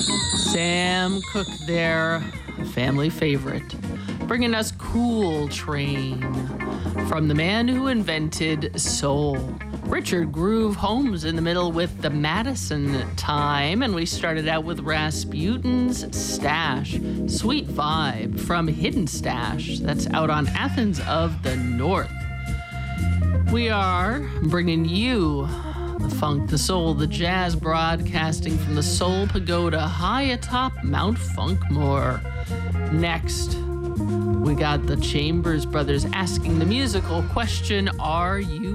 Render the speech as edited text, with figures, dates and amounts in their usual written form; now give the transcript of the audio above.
Sam Cooke there, a family favorite, bringing us Cool Train from the man who invented soul. Richard Groove Holmes in the middle with the Madison Time, and we started out with Rasputin's Stash, Sweet Vibe from Hidden Stash. That's out on Athens of the North. We are bringing you the funk, the soul, the jazz, broadcasting from the Soul Pagoda high atop Mount Funkmore. Next, we got the Chambers Brothers asking the musical question, are you